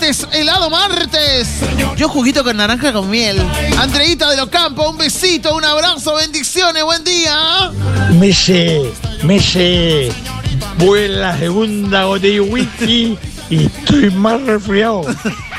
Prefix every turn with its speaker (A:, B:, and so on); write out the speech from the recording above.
A: martes, helado martes. Yo juguito con naranja con miel. Andreita de Ocampo, un besito, un abrazo, bendiciones, buen día.
B: Mese, voy en la segunda botella de whisky y estoy más resfriado.